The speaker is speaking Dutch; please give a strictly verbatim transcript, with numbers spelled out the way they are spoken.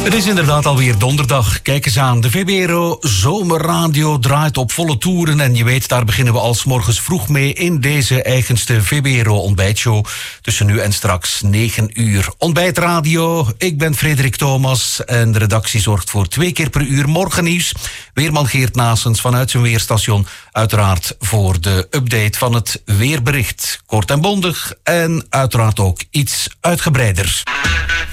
Het is inderdaad alweer donderdag. Kijk eens aan, de V B R O Zomerradio draait op volle toeren. En je weet, daar beginnen we als morgens vroeg mee in deze eigenste V B R O ontbijtshow. Tussen nu en straks negen uur. Ontbijtradio, ik ben Frederik Thomas. En de redactie zorgt voor twee keer per uur morgennieuws. Weerman Geert Naessens vanuit zijn weerstation. Uiteraard voor de update van het weerbericht. Kort en bondig en uiteraard ook iets uitgebreider.